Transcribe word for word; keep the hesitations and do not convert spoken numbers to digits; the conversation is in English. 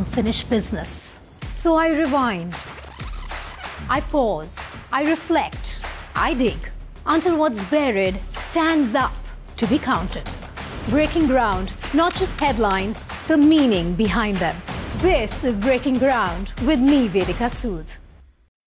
unfinished business. So I rewind, I pause, I reflect, I dig, until what's buried stands up to be counted. Breaking ground, not just headlines, the meaning behind them. This is Breaking Ground with me, Vedika Sood.